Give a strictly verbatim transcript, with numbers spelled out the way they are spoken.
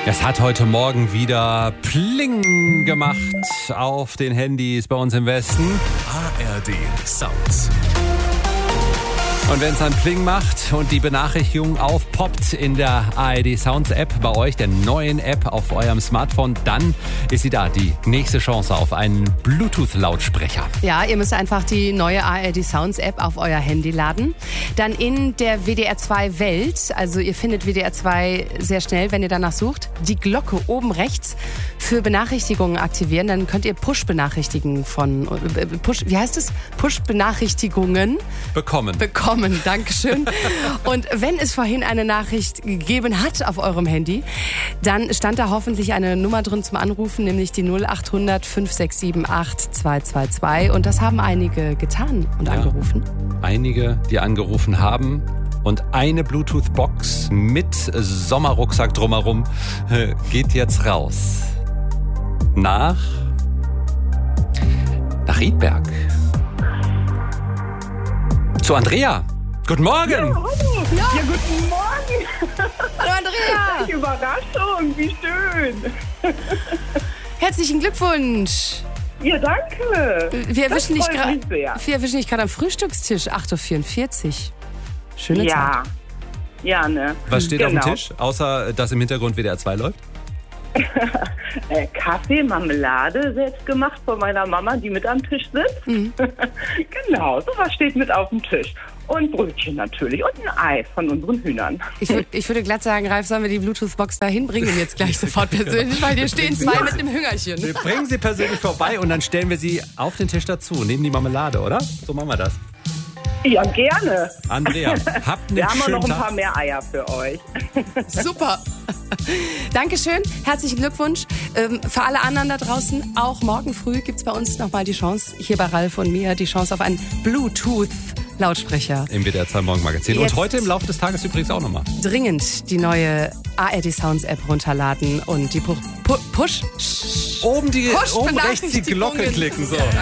Es hat heute Morgen wieder Pling gemacht auf den Handys bei uns im Westen. A R D Sounds. Und wenn es dann Pling macht und die Benachrichtigung aufpoppt in der A R D Sounds App bei euch, der neuen App auf eurem Smartphone, dann ist sie da, die nächste Chance auf einen Bluetooth-Lautsprecher. Ja, ihr müsst einfach die neue A R D Sounds App auf euer Handy laden. Dann in der W D R zwei Welt, also ihr findet W D R zwei sehr schnell, wenn ihr danach sucht, die Glocke oben rechts für Benachrichtigungen aktivieren. Dann könnt ihr Push-Benachrichtigungen von, Push, wie heißt es? Push-Benachrichtigungen Bekommen. Bekommen. Dankeschön. Und wenn es vorhin eine Nachricht gegeben hat auf eurem Handy, dann stand da hoffentlich eine Nummer drin zum Anrufen, nämlich die null acht hundert fünf sechs sieben acht zwei zwei zwei. Und das haben einige getan und Ja. angerufen. Einige, die angerufen haben. Und eine Bluetooth-Box mit Sommerrucksack drumherum äh, geht jetzt raus. Nach, nach Riedberg. Zu Andrea. Guten Morgen. Ja, ja, guten Morgen. Hallo Andrea! Welche Überraschung, wie schön. Herzlichen Glückwunsch! Ja, danke. Wir erwischen dich freut gra- mich sehr. wir erwischen dich gerade am Frühstückstisch, acht Uhr vierundvierzig. Schöne Ja, Zeit. ja, ne. Was steht genau. auf dem Tisch, außer dass im Hintergrund W D R zwei läuft? Äh, Kaffee, Marmelade, selbst gemacht von meiner Mama, die mit am Tisch sitzt. Mhm. Genau, sowas steht mit auf dem Tisch. Und Brötchen natürlich und ein Ei von unseren Hühnern. Ich, wür- ich würde glatt sagen, Ralf, sollen wir die Bluetooth-Box da hinbringen jetzt gleich sofort persönlich, weil hier stehen zwei mit einem Hüngerchen. Wir bringen sie persönlich vorbei und dann stellen wir sie auf den Tisch dazu, neben die Marmelade, oder? So machen wir das. Ja, gerne. Andrea, habt einen Wir haben auch schönen noch ein Tag. paar mehr Eier für euch. Super. Dankeschön, herzlichen Glückwunsch. Ähm, für alle anderen da draußen, auch morgen früh gibt es bei uns nochmal die Chance, hier bei Ralf und mir, die Chance auf einen Bluetooth-Lautsprecher. Im W D R zwei Morgenmagazin. Und Jetzt. heute im Laufe des Tages übrigens auch nochmal. Dringend die neue A R D Sounds App runterladen und die Pu Pu Push... Oben, die, Push- oben rechts die Glocke Benachrichtigungen. klicken. So.